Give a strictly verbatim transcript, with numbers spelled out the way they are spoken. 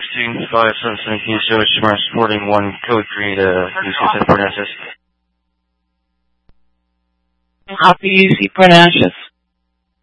sixteen five seven seventeen, so it's Mars supporting one code create a U C S Port access. Copy U C Port access.